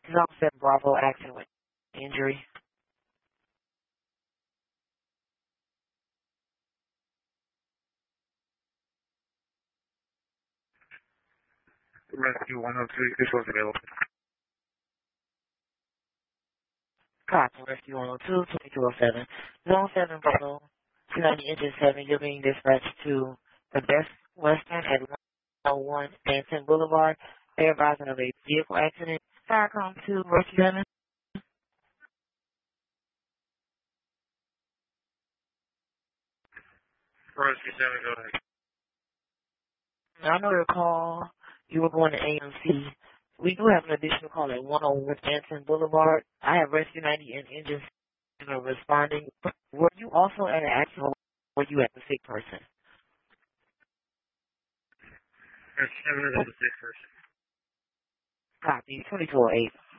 Zone 7 Bravo accident with injury. Rescue 103, this was available. Copy. Rescue 102, 2207. Zone 7 Bravo, 290 engine 7. You're being dispatched to the Best Western at 101 Stanton Boulevard. They're advising of a vehicle accident. Firecom 2, Rescue 7. Rescue 7, go ahead. I know your call. You were going to AMC. We do have an additional call at 101 Stanton Boulevard. I have Rescue 90 and engines responding. Were you also at an accident or were you at the sick person? Rescue 7 is the sick person. Copy. 24-8.